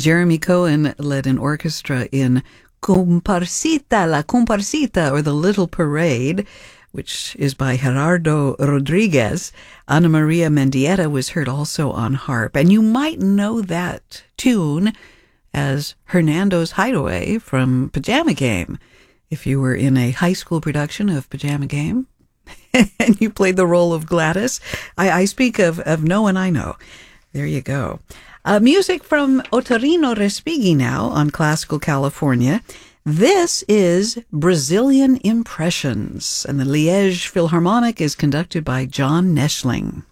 Jeremy Cohen led an orchestra in Comparsita, La Comparsita, or The Little Parade, which is by Gerardo Rodriguez. Ana Maria Mendieta was heard also on harp. And you might know that tune as Hernando's Hideaway from Pajama Game. If you were in a high school production of Pajama Game and you played the role of Gladys, I speak of No and I Know. There you go. Music from Otorino Respighi now on Classical California. This is Brazilian Impressions, and the Liège Philharmonic is conducted by John Neschling.